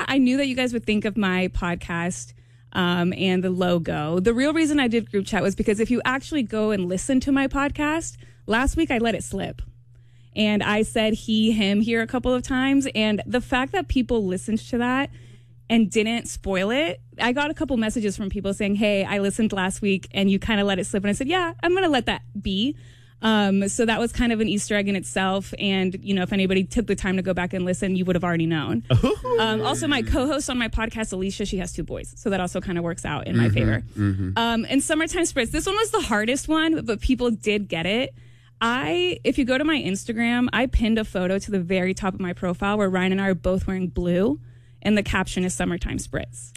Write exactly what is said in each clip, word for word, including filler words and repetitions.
I knew that you guys would think of my podcast um, and the logo. The real reason I did group chat was because if you actually go and listen to my podcast, last week I let it slip. And I said he, him here a couple of times. And the fact that people listened to that and didn't spoil it, I got a couple messages from people saying, hey, I listened last week and you kind of let it slip. And I said, yeah, I'm going to let that be. Um, so that was kind of an Easter egg in itself. And, you know, if anybody took the time to go back and listen, you would have already known. um, also, my co-host on my podcast, Alicia, she has two boys. So that also kind of works out in my mm-hmm, favor. Mm-hmm. Um, and Summertime Spritz, this one was the hardest one, but people did get it. I, if you go to my Instagram, I pinned a photo to the very top of my profile where Ryan and I are both wearing blue. And the caption is Summertime Spritz.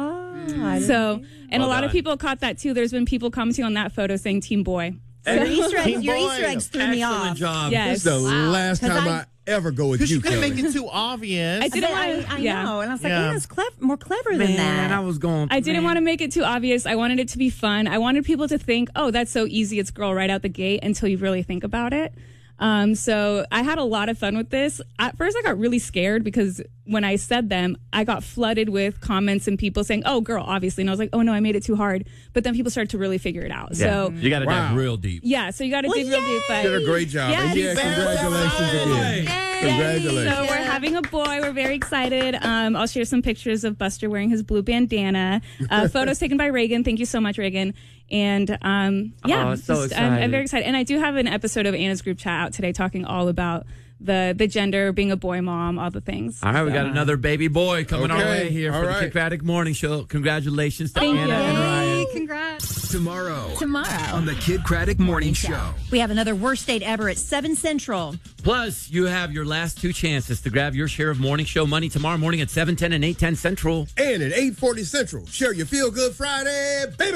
Ah. So, and well a lot done. of people caught that too. There's been people commenting on that photo saying Team Boy. So your Easter eggs, your Boy, Easter eggs threw me excellent off. job. Yes. This is the Wow. last 'Cause time I, I- ever go with Because you, you couldn't Kelly. make it too obvious. I didn't I, want I to, yeah. know, and I was like, Yeah. Anna's clever, more clever than Man, that. I was going. I didn't man. want to make it too obvious. I wanted it to be fun. I wanted people to think, oh, that's so easy. It's girl right out the gate until you really think about it. Um, so I had a lot of fun with this. At first, I got really scared because when I said them, I got flooded with comments and people saying, oh, girl, obviously. And I was like, oh, no, I made it too hard. But then people started to really figure it out. Yeah. So, you got to Wow. dive real deep. yeah, so you got to Well, dig real deep. But You did a great job. Yeah. And yeah, congratulations again. Yay. Congratulations. So we're having a boy. We're very excited. Um, I'll share some pictures of Buster wearing his blue bandana. Uh, photos taken by Reagan. Thank you so much, Reagan. And um, yeah, Oh, so just- I'm, I'm excited. very excited. And I do have an episode of Anna's group chat out today talking all about the the gender, being a boy mom, all the things. All right, we So, got another baby boy coming our Okay, way here all for right. the Kickraddick Morning Show. Congratulations to Thank Anna you. and Ryan. Congrats. Tomorrow. Tomorrow. On the Kid Craddock Morning Show. We have another worst date ever at seven Central. Plus, you have your last two chances to grab your share of morning show money tomorrow morning at seven ten and eight ten Central. And at eight forty Central, share your Feel Good Friday, baby.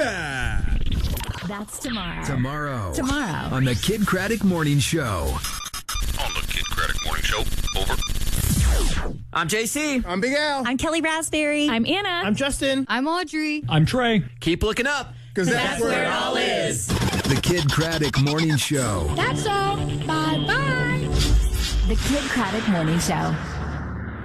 That's tomorrow. Tomorrow. Tomorrow. On the Kid Craddock Morning Show. On the Kid Craddock Morning Show. Over. I'm J C. I'm Big Al. I'm Kelly Raspberry. I'm Anna. I'm Justin. I'm Audrey. I'm Trey. Keep looking up. Because that's, where it all is. The Kid Craddock Morning Show. That's all. Bye bye. The Kid Craddock Morning Show.